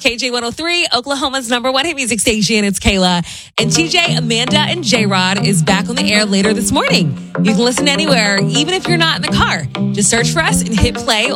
KJ103, Oklahoma's #1 hit music station. It's Kayla. And TJ, Amanda, and J-Rod is back on the air later this morning. You can listen anywhere, even if you're not in the car. Just search for us and hit play